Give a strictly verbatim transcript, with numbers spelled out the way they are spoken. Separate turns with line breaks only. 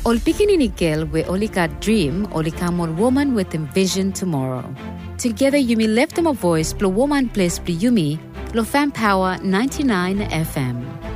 Ol pikininikil we olika dream olikamon woman with envision tomorrow. Together Yumi left them a voice, plo woman place pli Yumi, lo fan power ninety-nine F M.